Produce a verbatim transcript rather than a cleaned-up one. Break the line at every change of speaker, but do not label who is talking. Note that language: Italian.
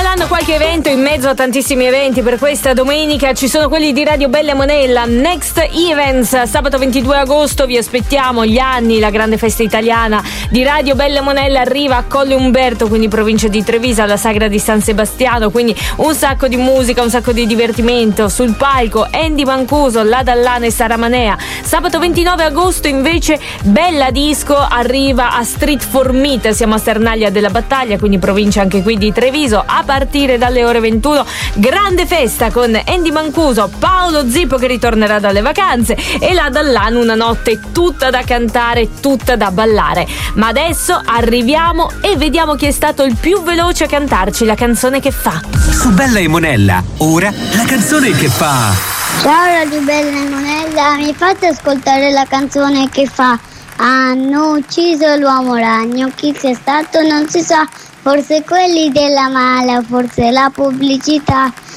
segnalando qualche evento in mezzo a tantissimi eventi per questa domenica. Ci sono quelli di Radio Bella Monella, Next Events, sabato ventidue agosto vi aspettiamo, gli anni, la grande festa italiana di Radio Bella Monella arriva a Colle Umberto, quindi provincia di Treviso, alla Sagra di San Sebastiano, quindi un sacco di musica, un sacco di divertimento. Sul palco Andy Mancuso, La Dallana e Sara Manea. Sabato ventinove agosto invece Bella Disco arriva a Street for Meat, siamo a Sernaglia della Battaglia, quindi provincia anche qui di Treviso, a partire dalle ore ventuno. Grande festa con Andy Mancuso, Paolo Zippo che ritornerà dalle vacanze e La Dallana, una notte tutta da cantare, tutta da ballare. Ma adesso arriviamo e vediamo chi è stato il più veloce a cantarci la canzone che fa.
Su Bella e Monella, ora la canzone che fa.
Ciao Radio Bella e Monella, mi fate ascoltare la canzone che fa. Hanno ucciso l'uomo ragno, chi sia stato non si sa, forse quelli della mala, forse la pubblicità.